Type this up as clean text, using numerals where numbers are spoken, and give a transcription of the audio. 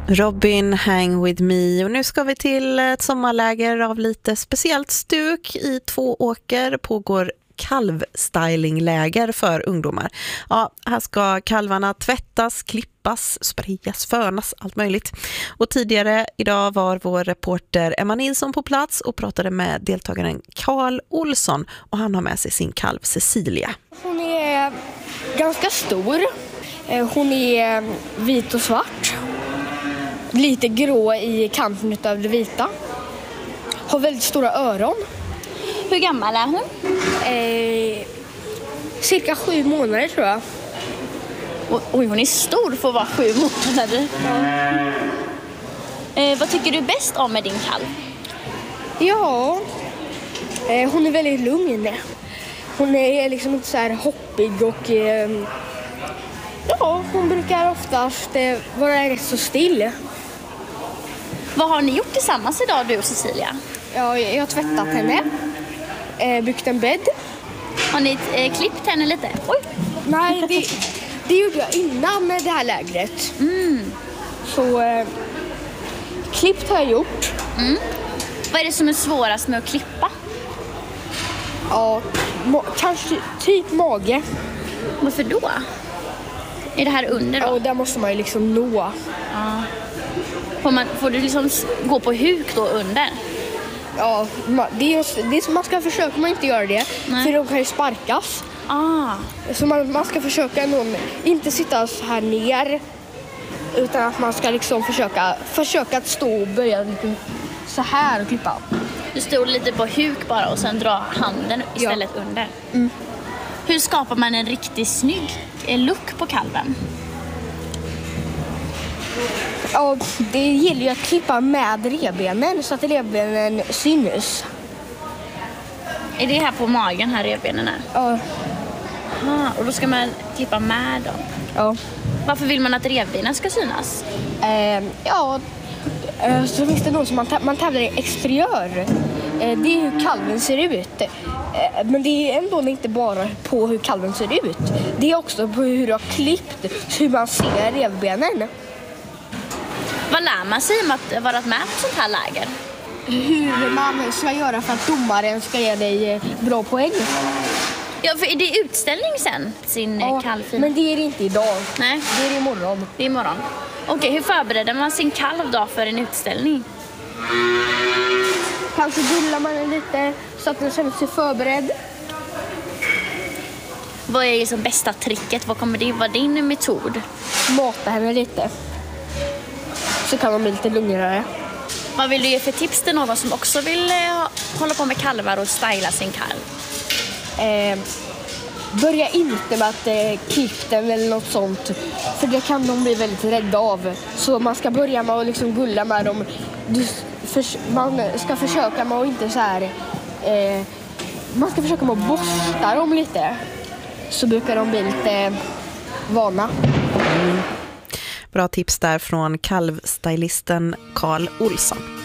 Robin, Hang With Me, och nu ska vi till ett sommarläger av lite speciellt stuk. I Tvååker pågår kalvstylingläger för ungdomar. Ja, här ska kalvarna tvättas, klippas, sprayas, fönas, allt möjligt. Och tidigare idag var vår reporter Emma Nilsson på plats och pratade med deltagaren Carl Olsson, och han har med sig sin kalv Cecilia. Hon är ganska stor. Hon är vit och svart. Lite grå i kanten av det vita. Har väldigt stora öron. Hur gammal är hon? Cirka 7 månader tror jag. Oj, hon är stor för att vara 7 månader. Ja. Vad tycker du bäst om med din kalv? Ja, hon är väldigt lugn. Hon är liksom inte så här hoppig och ja, hon brukar oftast vara rätt så still. Vad har ni gjort tillsammans idag, du och Cecilia? Ja, jag har tvättat henne, byggt en bädd. Har ni klippt henne lite? Oj. Nej, det gjorde jag innan med det här lägret. Så klippt har jag gjort. Vad är det som är svårast med att klippa? Ja, kanske typ mage. Varför då? Är det här under då? Ja, där måste man ju liksom nå. Ja. Får du liksom gå på huk då under? Ja, det är som man ska försöka, man inte gör det. Nej. För de kan ju sparkas. Så man ska försöka inte sitta så här ner. Utan att man ska liksom försöka att stå och böja lite så här och klippa. Du står lite på huk bara och sen drar handen istället under. Hur skapar man en riktigt snygg look på kalven? Ja, det gäller ju att klippa med revbenen så att revbenen syns. Är det här på magen här revbenen är? Ja. Och då ska man klippa med dem. Ja. Varför vill man att revbenen ska synas? Så finns det någon som man tävlar i exteriör. Det är hur kalven ser ut. Men det är ändå inte bara på hur kalven ser ut. Det är också på hur du har klippt, hur man ser revbenen. Vad lär man sig om att vara med på sånt här läger? Hur man ska göra för att domaren ska ge dig bra poäng. Ja, för är det utställning sen? Sin kalvfin? Men det är det inte idag. Nej. Det är imorgon. Det är imorgon. Okej, hur förbereder man sin kalv då för en utställning? Kanske gullar man den lite så att den känner sig förberedd. Vad är liksom bästa tricket? Vad kommer det vara din metod? Mata henne lite. Så kan man bli lite lugnare. Vad vill du ge för tips till någon som också vill hålla på med kalvar och styla sin kalv? Börja inte med att klippa den eller något sånt. För det kan de bli väldigt rädda av. Så man ska börja med att liksom gulla med dem. Man ska försöka med att inte så här... man ska försöka med att borsta dem lite. Så brukar de bli lite vana. Bra tips där från kalvstylisten Carl Olsson.